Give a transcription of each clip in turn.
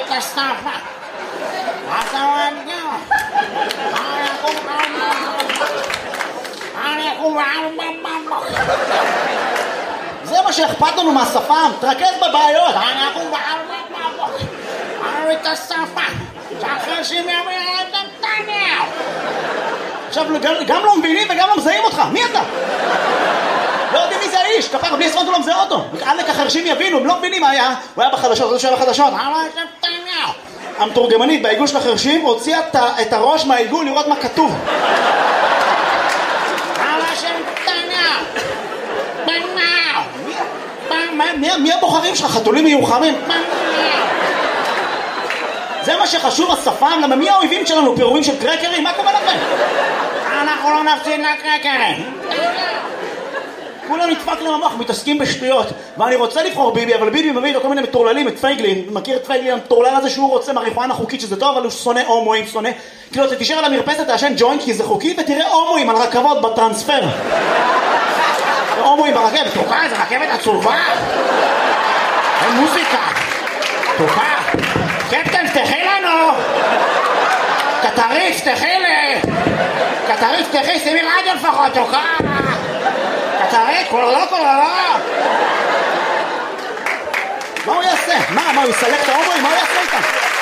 את הסטאפה. אתה מגיע. זה מה שאכפת לנו מהשפם, תרכז בבעיות. את השפה. שהחרשים יביאו את נתניהו. עכשיו, גם לא מבינים וגם לא מזהים אותך. מי אתה? לא יודעים מי זה האיש, כפר, בלי עשרות הוא לא מזהה אותו. עלק החרשים יבינו, הם לא מבינים מה היה. הוא היה בחדשות, הוא שהיה בחדשות. המתורגמנית בעיגול של החרשים הוציאה את הראש מהעיגול לראות מה כתוב. מי הבוחרים שלך? חתולים מיוחמים? זה מה שחשוב, השפם, למה מי האויבים שלנו? פירורים של קרקרים? מה קורה לכם? אנחנו לא נפסיד לקרקרים. כולם נדפק להם המוח, מתעסקים בשטויות. ואני רוצה לבחור ביבי, אבל ביבי מביא לו כל מיני מטורללים, את פייגלין. מכיר את פייגלין המטורלל הזה שהוא רוצה מריחואנה חוקית, שזה טוב, אבל הוא שונא הומואים, שונא. כאילו, אתה תישאר על המרפסת, תעשן ג'וינט, כי זה חוקי, ותראה הומואים על רכבות בטרנספר. הומואים ברכבת, תוקע, זה רכבת עצובה. אין מוזיקה. תוקע. קפטן, פתחי לנו. קטרית, פתחי לי. קטרית, פתחי, שימי רדיו לפחות, תוקע. קטרית, כולו. מה הוא יעשה? מה הוא יסלק את ההומואים? מה הוא יעשה איתם?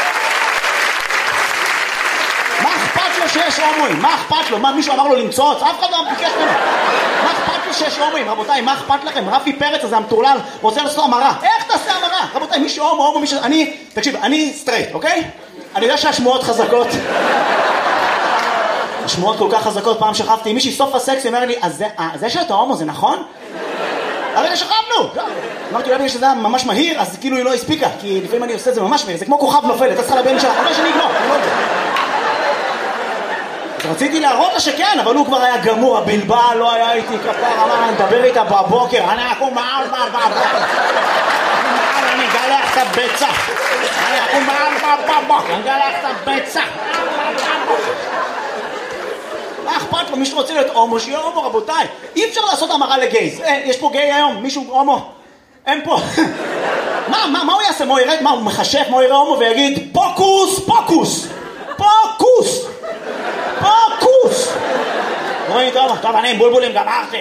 מה אכפת לו שיש הומואים? מה אכפת לו? מה, מישהו אמר לו למצוץ? אף אחד לא ביקש ממנו. מה אכפת לו שיש הומואים? רבותיי, מה אכפת לכם? רפי פרץ הזה המטורלל רוצה לעשות המרה. איך תעשה המרה? רבותיי, מישהו הומו, מישהו... תקשיב, אני סטרייט, אוקיי? אני יודע שהשמועות חזקות. השמועות כל כך חזקות. פעם שכבתי עם מישהי, סוף הסקס, היא אומר לי, אז זה שאתה הומו, זה נכון? הרי שכבנו! אמרתי, אולי בגלל שזה היה ממש מהיר, אז כאילו היא לא הספיקה, כי לפעמים אני עושה את זה ממש מהיר, זה כמו כוכב נופל, אתה צריכה לבן שלה, אבל שאני אגמור, אני לא יודע. אז רציתי להראות לה שכן, אבל הוא כבר היה גמור, הבלבע לא היה איתי כפר, אמר, אני מדבר איתה בבוקר, אני אקום בבוקר. אני אגלח את הביצה. אני אקום בבוקר, אני אגלח את הביצה. מה אכפת לו? מישהו רוצה להיות הומו, שיהיה הומו, רבותיי. אי אפשר לעשות המרה לגייז. יש פה גיי היום, מישהו הומו. אין פה. מה הוא יעשה? מה הוא ירד? מה הוא מחשף? מה הוא יראה הומו ויגיד פוקוס, פוקוס, פוקוס, פוקוס. רואים, טוב, אני עם בולבולים גמרתי.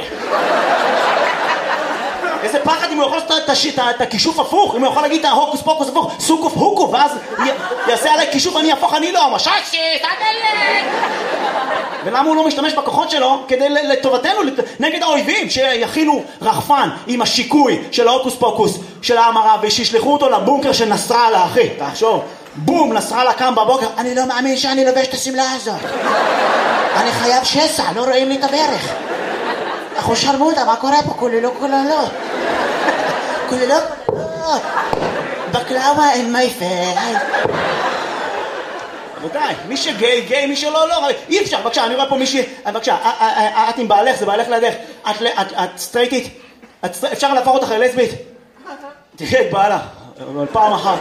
איזה פחד אם הוא יכול לעשות את הכישוף הפוך, אם הוא יכול להגיד את ההוקוס פוקוס הפוך, סוקוף הוקו, ואז יעשה עליי כישוף, אני הפוך, אני לא הומו. ששי, תדלת. ולמה הוא לא משתמש בכוחות שלו כדי לטובתנו, נגד האויבים שיכילו רחפן עם השיקוי של ההוקוס פוקוס של ההמרה ושישלחו אותו לבונקר של נסראללה, אחי, תחשוב, בום, נסראללה קם בבוקר, אני לא מאמין שאני לובש את הסמלה הזאת, אני חייב שסע, לא רואים לי את הברך, אנחנו שרמודה, מה קורה פה? כוללות בקלאווה אין מייפל. רבותיי, מי שגיי, גיי, מי שלא, לא, אי אפשר, בבקשה, אני רואה פה מישהי, בבקשה, את עם בעלך, זה בעלך לידך, את סטרייטית, אפשר להפוך אותך ללסבית? תראה את בעלה, אבל פעם אחת.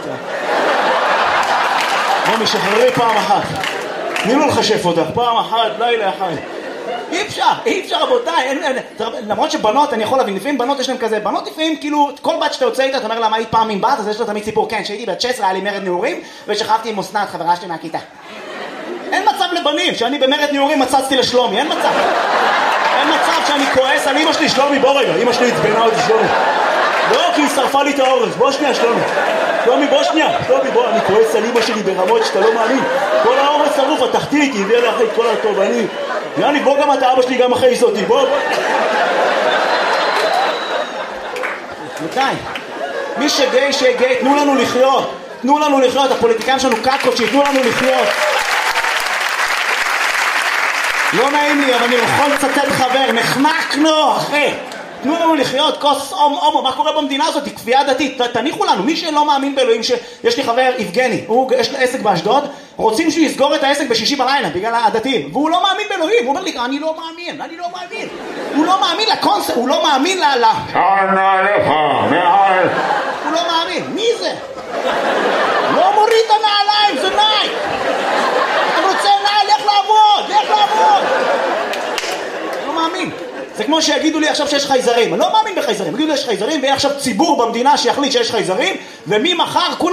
בוא משחררי פעם אחת. תני לו לחשף אותך, פעם אחת, לילה אחד. אי אפשר רבותיי, למרות שבנות, אני יכול להבין, לפעמים בנות יש להם כזה, בנות לפעמים כאילו, כל בת שאתה יוצא איתה, אתה אומר לה מה היית פעם עם בת, אז יש לה תמיד סיפור, כן, שהייתי בת 16, היה לי מרד נעורים, ושכבתי עם אסנת, חברה שלי מהכיתה. אין מצב לבנים, שאני במרד נעורים מצצתי לשלומי, אין מצב. אין מצב שאני כועס על אמא שלי, שלומי, בוא רגע, אמא שלי הצבנה אותי, שלומי. לא, כי היא שרפה לי את האורז, בוא שנייה, שלומי. שלומי, בוא שנייה, שלומי, בוא, אני כועס על אמא שלי ברמות שאתה לא מאמין. כל האורז שרוף, התחתית, היא הביאה לאחרי כל הטוב, יאני, בוא גם אתה, אבא שלי גם אחרי אותי, בוא. מתי? מי שגיי, שגיי, תנו לנו לחיות. תנו לנו לחיות, הפוליטיקאים שלנו קקות, שיתנו לנו לחיות. לא נעים לי, אבל אני יכול לצטט חבר, נחנקנו, אחי. תנו לנו לחיות, כוס הומו, מה קורה במדינה הזאת? היא כפייה דתית, תניחו לנו, מי שלא מאמין באלוהים, יש לי חבר, יבגני, יש לו עסק באשדוד, רוצים שהוא יסגור את העסק בשישי בלילה, בגלל הדתיים, והוא לא מאמין באלוהים, הוא אומר לי, אני לא מאמין, הוא לא מאמין לקונספט, הוא לא מאמין שנה לך, מעל, הוא לא מאמין, מי זה? לא מוריד את הנעליים, זה נייק, אני רוצה נעל, לך לעבוד, לא מאמין. זה כמו שיגידו לי עכשיו שיש חייזרים, אני לא מאמין בחייזרים, יגידו לי יש חייזרים ויהיה עכשיו ציבור במדינה שיחליט שיש חייזרים, ומי מחר כולם